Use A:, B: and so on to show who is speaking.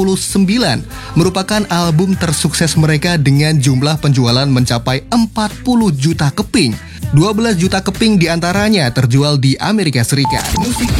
A: merupakan album tersukses mereka dengan jumlah penjualan mencapai 40 juta keping. 12 juta keping diantaranya terjual di Amerika Serikat. Musik